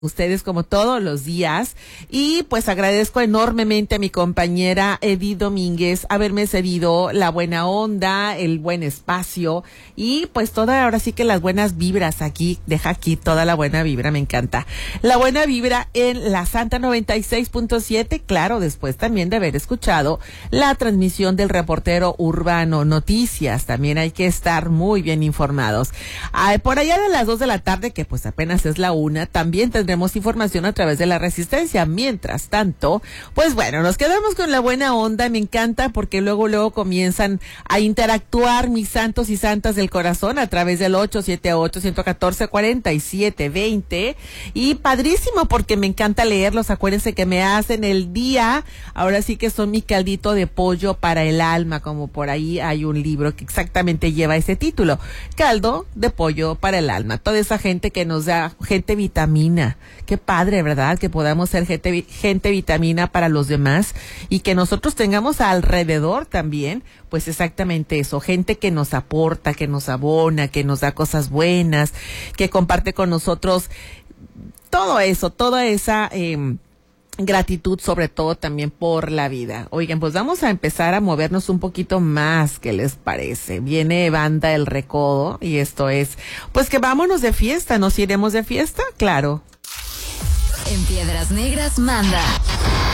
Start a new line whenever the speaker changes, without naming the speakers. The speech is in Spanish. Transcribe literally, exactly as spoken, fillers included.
ustedes como todos los días, y pues agradezco enormemente a mi compañera Edith Domínguez haberme cedido la buena onda, el buen espacio y pues toda, ahora sí que las buenas vibras aquí, deja aquí toda la buena vibra, me encanta. La buena vibra en la Santa noventa y seis punto siete, claro, después también de haber escuchado la transmisión del reportero urbano Noticias, también hay que estar muy bien informados. Ah, por allá de las dos de la tarde, que pues apenas es la una, también tendremos Tenemos información a través de la Resistencia. Mientras tanto, pues bueno, nos quedamos con la buena onda. Me encanta porque luego, luego comienzan a interactuar mis santos y santas del corazón a través del ocho siete ocho, uno uno cuatro, cuatro siete dos cero. Y padrísimo porque me encanta leerlos. Acuérdense que me hacen el día. Ahora sí que son mi caldito de pollo para el alma, como por ahí hay un libro que exactamente lleva ese título. Caldo de pollo para el alma. Toda esa gente que nos da, gente vitamina. Qué padre, ¿verdad? Que podamos ser gente, gente vitamina para los demás y que nosotros tengamos alrededor también, pues exactamente eso, gente que nos aporta, que nos abona, que nos da cosas buenas, que comparte con nosotros todo eso, toda esa eh, gratitud, sobre todo también por la vida. Oigan, pues vamos a empezar a movernos un poquito más, ¿qué les parece? Viene Banda El Recodo y esto es, pues que vámonos de fiesta, ¿nos iremos de fiesta? Claro.
En Piedras Negras manda